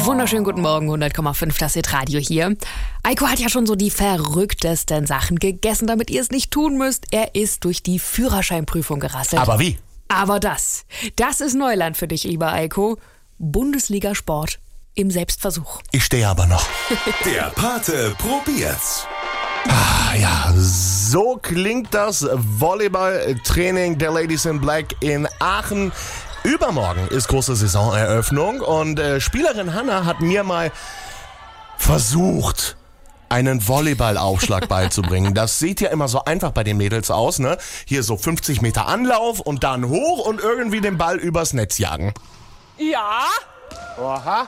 Wunderschönen guten Morgen, 100,5, das Hit-Radio hier. Eiko hat ja schon so die verrücktesten Sachen gegessen, damit ihr es nicht tun müsst. Er ist durch die Führerscheinprüfung gerasselt. Aber wie? Aber das ist Neuland für dich, lieber Eiko. Bundesliga-Sport im Selbstversuch. Ich stehe aber noch. Der Pate probiert's. Ja, so klingt das Volleyballtraining der Ladies in Black in Aachen. Übermorgen ist große Saisoneröffnung und Spielerin Hanna hat mir mal versucht, einen Volleyballaufschlag beizubringen. Das sieht ja immer so einfach bei den Mädels aus, ne? Hier so 50 Meter Anlauf und dann hoch und irgendwie den Ball übers Netz jagen. Ja, Aha.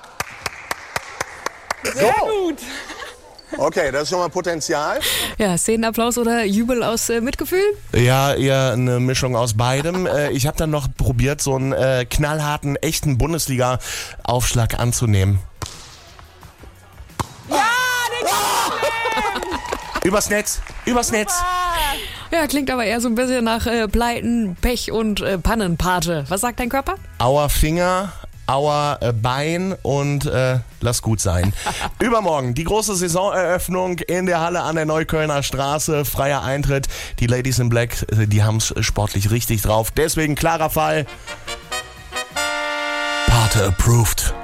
sehr gut. Okay, das ist schon mal Potenzial. Ja, Szenenapplaus oder Jubel aus Mitgefühl? Ja, eher eine Mischung aus beidem. Ich habe dann noch probiert, so einen knallharten, echten Bundesliga-Aufschlag anzunehmen. Ja, den Übers Netz. Ja, klingt aber eher so ein bisschen nach Pleiten, Pech und Pannenpate. Was sagt dein Körper? Auer Finger, Auer Bein und lass gut sein. Übermorgen die große Saisoneröffnung in der Halle an der Neuköllner Straße. Freier Eintritt. Die Ladies in Black, die haben es sportlich richtig drauf. Deswegen klarer Fall. Pate approved.